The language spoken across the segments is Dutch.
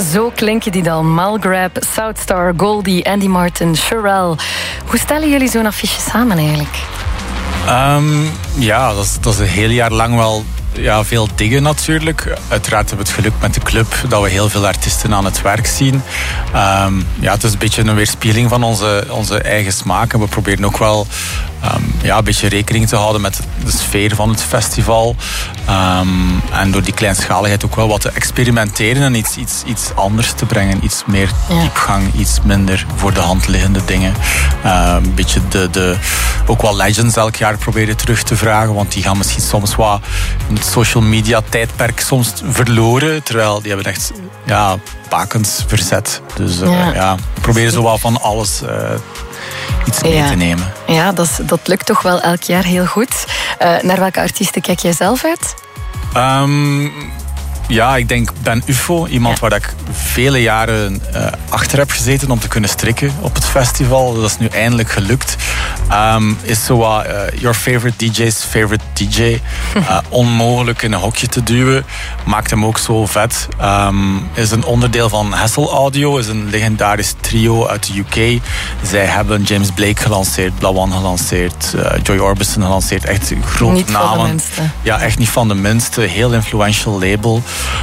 zo klinken die dan. Malgrab, Southstar, Goldie, Andy Martin, Sherelle. Hoe stellen jullie zo'n affiche samen eigenlijk? Dat is een heel jaar lang wel veel dingen natuurlijk. Uiteraard hebben we het geluk met de club dat we heel veel artiesten aan het werk zien. Het is een beetje een weerspiegeling van onze eigen smaak. En we proberen ook wel een beetje rekening te houden met de sfeer van het festival. En door die kleinschaligheid ook wel wat te experimenteren en iets anders te brengen. Iets meer diepgang, iets minder voor de hand liggende dingen. Een beetje ook wel legends elk jaar proberen terug te vragen, want die gaan misschien soms wat in het social media tijdperk soms verloren, terwijl die hebben echt bakens verzet. Dus we proberen zo wel van alles iets mee te nemen. Ja, dat lukt toch wel elk jaar heel goed. Naar welke artiesten kijk jij zelf uit? Ik denk Ben Ufo, iemand waar ik vele jaren achter heb gezeten om te kunnen strikken op het festival. Dat is nu eindelijk gelukt. Is zo wat your favorite DJ's favorite DJ. Onmogelijk in een hokje te duwen. Maakt hem ook zo vet. Is een onderdeel van Hassel Audio. Is een legendarisch trio uit de UK. Zij hebben James Blake gelanceerd, Blawan gelanceerd, Joy Orbison gelanceerd. Echt grote niet namen. Van de minste. Ja, echt niet van de minste. Heel influential label.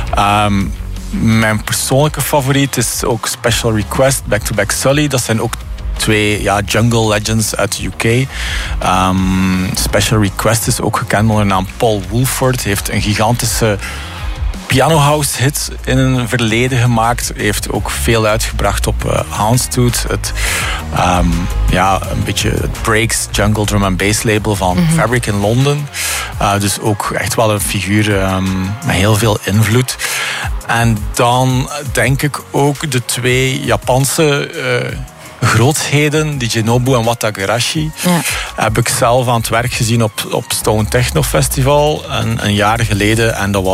Mijn persoonlijke favoriet is ook Special Request, Back to Back Sully. Dat zijn ook twee jungle legends uit de UK. Special Request is ook gekend onder de naam Paul Woolford. Heeft een gigantische pianohouse hit in een verleden gemaakt. Heeft ook veel uitgebracht op Houndstooth. Een beetje het Breaks Jungle Drum and Bass label van Fabric in Londen. Dus ook echt wel een figuur met heel veel invloed. En dan denk ik ook de twee Japanse grootheden, DJ Nobu en Watagarashi, heb ik zelf aan het werk gezien op Stone Techno Festival een jaar geleden. En dat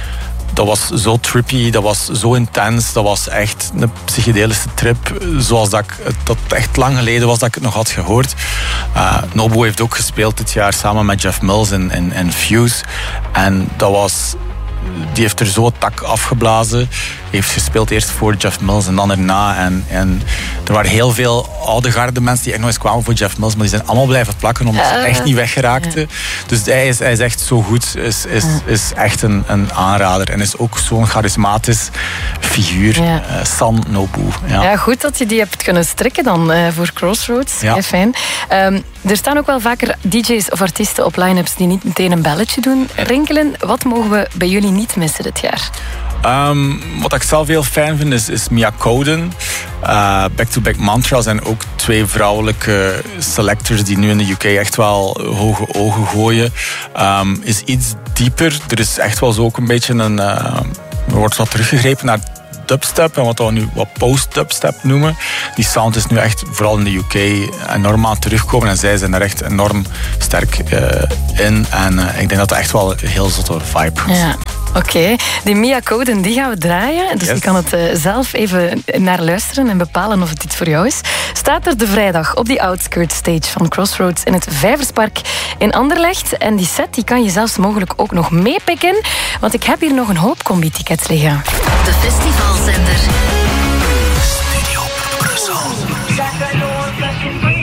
was zo trippy, dat was zo intens, dat was echt een psychedelische trip, zoals dat echt lang geleden was dat ik het nog had gehoord. Nobu heeft ook gespeeld dit jaar samen met Jeff Mills in Fuse. En die heeft er zo het tak afgeblazen. Heeft gespeeld eerst voor Jeff Mills en dan erna. En er waren heel veel oude garde mensen die echt nog eens kwamen voor Jeff Mills, maar die zijn allemaal blijven plakken omdat ze echt niet weggeraakten. Ja. Dus hij is echt zo goed. Is echt een aanrader. En is ook zo'n charismatisch figuur. Ja. San Nobu. Ja, goed dat je die hebt kunnen strikken dan voor Crossroads. Ja. Heel fijn. Er staan ook wel vaker DJ's of artiesten op line-ups die niet meteen een belletje doen rinkelen. Wat mogen we bij jullie niet missen dit jaar? Wat ik zelf heel fijn vind is Mia Coden. Back to Back Mantra zijn ook twee vrouwelijke selectors die nu in de UK echt wel hoge ogen gooien. Is iets dieper. Er is echt wel zo ook een beetje er wordt wat teruggegrepen naar dubstep en wat we nu wat post-dubstep noemen. Die sound is nu echt vooral in de UK enorm aan het terugkomen en zij zijn er echt enorm sterk in. En ik denk dat het echt wel een heel zotte vibe is. Ja. Oké, die Mia Coden die gaan we draaien. Dus je kan het zelf even naar luisteren en bepalen of het iets voor jou is. Staat er de vrijdag op die Outskirt Stage van Crossroads in het Vijverspark in Anderlecht. En die set die kan je zelfs mogelijk ook nog meepikken. Want ik heb hier nog een hoop combi-tickets liggen. De festivalzender. Studio Brussel.